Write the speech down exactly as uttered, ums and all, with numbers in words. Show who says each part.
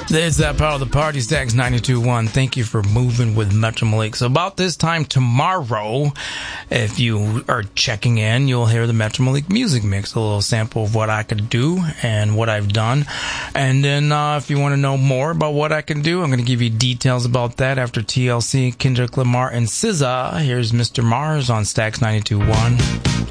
Speaker 1: There's that part of the party, Stacks ninety-two point one. Thank you for moving with Metro Malik. So about this time tomorrow, if you are checking in, you'll hear the Metro Malik music mix, a little sample of what I could do and what I've done. And then uh, if you want to know more about what I can do, I'm going to give you details about that after T L C, Kendrick Lamar, and S Z A. Here's Mister Mars on Stacks ninety-two point one.